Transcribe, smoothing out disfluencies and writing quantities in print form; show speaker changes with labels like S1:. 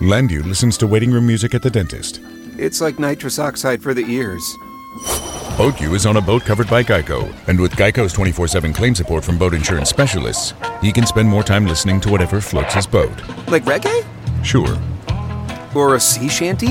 S1: Landu listens to waiting room music at the dentist.
S2: It's like nitrous oxide for the ears.
S1: Boatyu is on a boat covered by Geico, and with Geico's 24/7 claim support from boat insurance specialists, he can spend more time listening to whatever floats his boat.
S2: Like reggae?
S1: Sure.
S2: Or a sea shanty?